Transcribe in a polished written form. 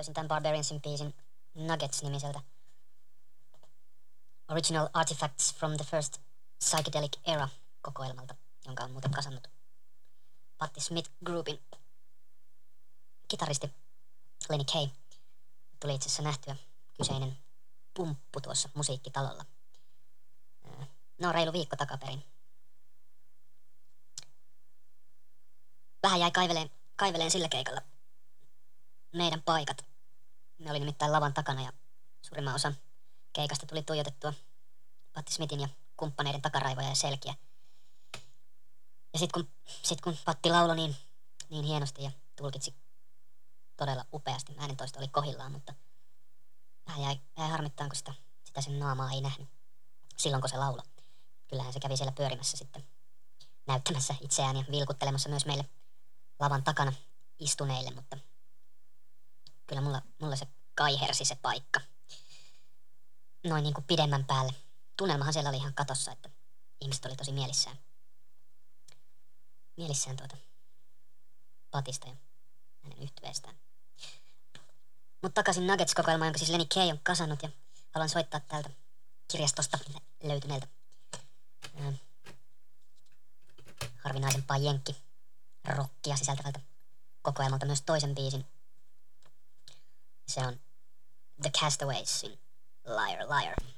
löysin tämän Barbariansin biisin Nuggets-nimiseltä Original Artifacts from the First Psychedelic Era -kokoelmalta, jonka on muuten kasannut Patti Smith Groupin kitaristi Lenny Kaye. Tuli itse asiassa nähtyä kyseinen pumppu tuossa musiikkitalolla. No, reilu viikko takaperin. Vähän jäi kaiveleen sillä keikalla meidän paikat. Me oli nimittäin lavan takana ja suurimman osan keikasta tuli tuijotettua Patti Smithin ja kumppaneiden takaraivoja ja selkiä. Ja sit kun Patti lauloi niin hienosti ja tulkitsi todella upeasti, äänentoisto oli kohillaan, mutta vähän jäi harmittaan, kun sitä sen naamaa ei nähnyt silloin, kun se lauloi. Kyllähän se kävi siellä pyörimässä sitten näyttämässä itseään ja vilkuttelemassa myös meille lavan takana istuneille, mutta kyllä mulla se kaihersi se paikka. Noin niin kuin pidemmän päälle. Tunnelmahan siellä oli ihan katossa, että ihmiset oli tosi mielissään Patista ja hänen yhtyeestään. Mutta takaisin Nuggets-kokoelmaan, jonka siis Lenny Kaye on kasannut, ja haluan soittaa täältä kirjastosta löytyneeltä harvinaisempaa jenkki-rockia sisältävältä kokoelmalta myös toisen biisin. Se on The Castawaysin Liar Liar.